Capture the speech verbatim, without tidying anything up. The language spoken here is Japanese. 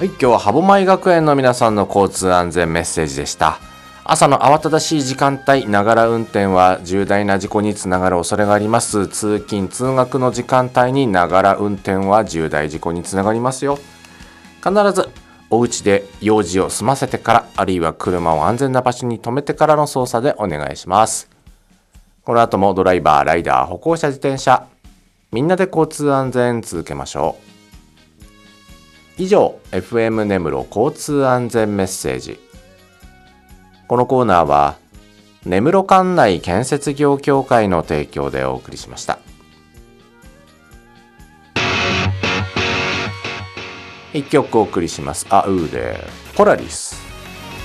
はい、今日は歯舞学園の皆さんの交通安全メッセージでした。朝の慌ただしい時間帯、ながら運転は重大な事故につながる恐れがあります。通勤通学の時間帯にながら運転は重大事故につながりますよ。必ずお家で用事を済ませてから、あるいは車を安全な場所に停めてからの操作でお願いします。この後もドライバー、ライダー、歩行者、自転車、みんなで交通安全続けましょう。以上、エフエム 根室交通安全メッセージ。このコーナーは根室管内建設業協会の提供でお送りしました。一曲お送りします。アウーでポラリス。